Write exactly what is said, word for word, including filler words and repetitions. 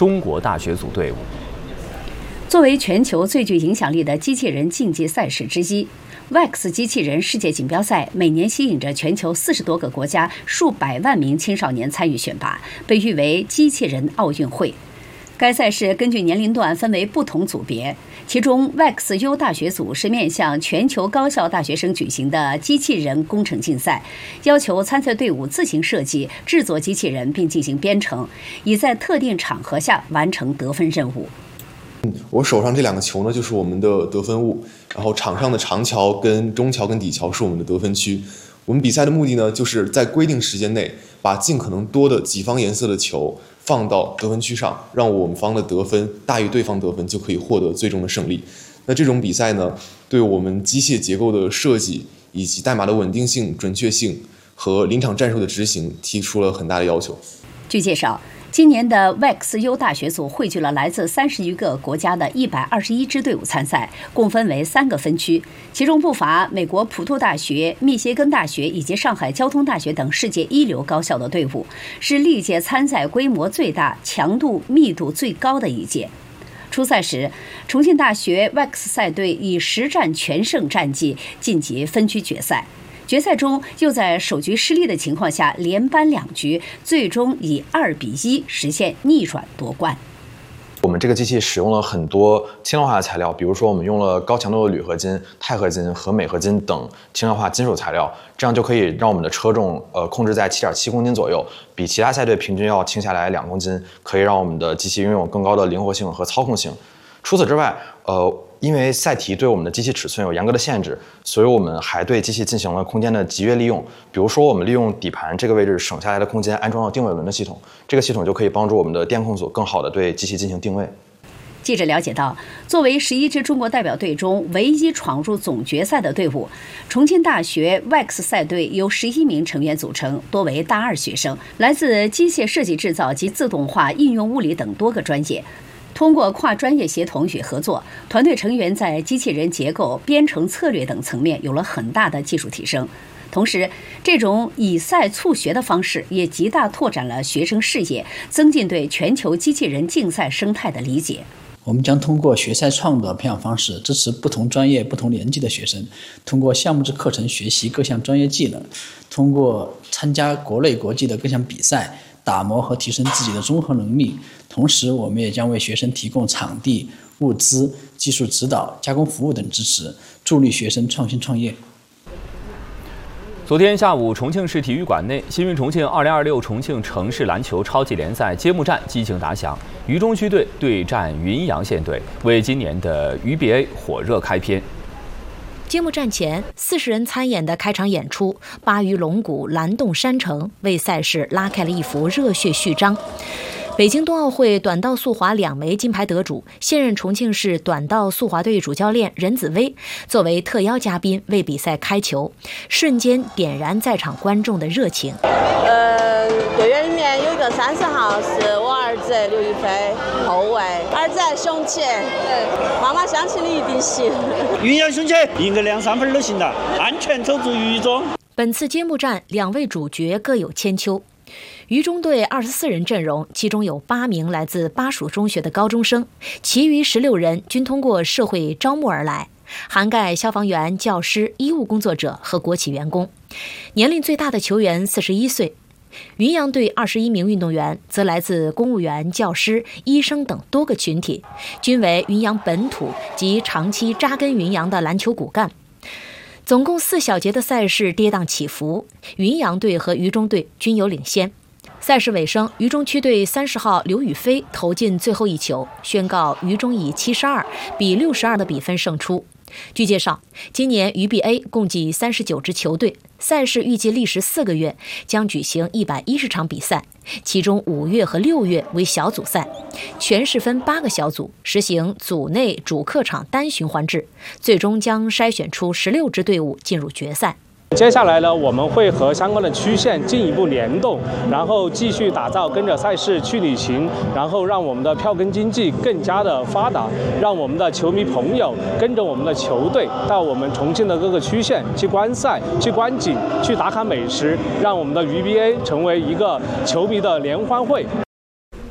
中国大学组队伍。 作为全球最具影响力的机器人竞技赛事之一 ，V X 机器人世界锦标赛每年吸引着全球四十多个国家数百万名青少年参与选拔，被誉为“机器人奥运会”。该赛事根据年龄段分为不同组别，其中 V X U 大学组是面向全球高校大学生举行的机器人工程竞赛，要求参赛队伍自行设计、制作机器人并进行编程，以在特定场合下完成得分任务。 我手上这两个球呢，就是我们的得分物，然后场上的长桥跟中桥跟底桥是我们的得分区。我们比赛的目的呢，就是在规定时间内把尽可能多的己方颜色的球放到得分区上，让我们方的得分大于对方得分，就可以获得最终的胜利。那这种比赛呢，对我们机械结构的设计以及代码的稳定性、准确性和临场战术的执行提出了很大的要求。 据介绍，今年的 V X U 大学组汇聚了来自三十余个国家的一百二十一支队伍参赛，共分为三个分区，其中不乏美国普渡大学、密歇根大学以及上海交通大学等世界一流高校的队伍，是历届参赛规模最大、强度密度最高的一届。初赛时，重庆大学 V X 赛队以十战全胜战绩晋级分区决赛。决赛中又在首局失利的情况下连扳两局，最终以二比一实现逆转夺冠。 我们这个机器使用了很多轻量化的材料，比如说我们用了高强度的铝合金、钛合金和镁合金等轻量化金属材料，这样就可以让我们的车重呃控制在 七点七公斤左右，比其他赛队平均要轻下来两公斤，可以让我们的机器拥有更高的灵活性和操控性。除此之外，呃。因为赛题对我们的机器尺寸有严格的限制，所以我们还对机器进行了空间的集约利用。比如说，我们利用底盘这个位置省下来的空间，安装了定位轮的系统，这个系统就可以帮助我们的电控组更好地对机器进行定位。 记者了解到，作为十一支中国代表队中唯一闯入总决赛的队伍，重庆大学 V X 赛队由十一名成员组成，多为大二学生，来自机械设计制造及自动化、应用物理等多个专业。通过跨专业协同与合作，团队成员在机器人结构、编程策略等层面有了很大的技术提升。同时，这种以赛促学的方式也极大拓展了学生视野，增进对全球机器人竞赛生态的理解。 我们将通过学赛创的培养方式，支持不同专业、不同年纪的学生，通过项目制课程学习各项专业技能，通过参加国内国际的各项比赛，打磨和提升自己的综合能力。同时，我们也将为学生提供场地、物资、技术指导、加工服务等支持，助力学生创新创业。 昨天下午，重庆市体育馆内，新运重庆二零二六重庆城市篮球超级联赛揭幕战激情打响，渝中区队对战云阳县队，为今年的渝 B A 火热开篇。 揭幕战前，四十人参演的开场演出，巴渝龙鼓、蓝洞山城为赛事拉开了一幅热血序章。北京冬奥会短道速滑两枚金牌得主、现任重庆市短道速滑队主教练任子威作为特邀嘉宾为比赛开球，瞬间点燃在场观众的热情。 呃，队员里面有一个三十号是我儿子刘亦菲，后卫，儿子在雄起，妈妈相信你一定行。 云阳雄起，赢个两三分都行的，安全走出渝中。 本次揭幕战，两位主角各有千秋。渝中队二十四人阵容，其中有八名来自巴蜀中学的高中生，其余十六人均通过社会招募而来，涵盖消防员、教师、医务工作者和国企员工。年龄最大的球员四十一岁。云阳队二十一名运动员则来自公务员、教师、医生等多个群体，均为云阳本土及长期扎根云阳的篮球骨干。总共四小节的赛事跌宕起伏，云阳队和渝中队均有领先。赛事尾声，渝中区队三十号刘雨霏投进最后一球，宣告渝中以七十二比六十二的比分胜出。据介绍，今年渝 B A 共计三十九支球队，赛事预计历时四个月，将举行一百一十场比赛，其中五月和六月为小组赛，全市分八个小组，实行组内主客场单循环制，最终将筛选出十六支队伍进入决赛。 接下来呢，我们会和相关的区县进一步联动，然后继续打造跟着赛事去旅行，然后让我们的票根经济更加的发达，让我们的球迷朋友跟着我们的球队到我们重庆的各个区县去观赛、去观景、去打卡美食，让我们的渝 B A 成为一个球迷的联欢会。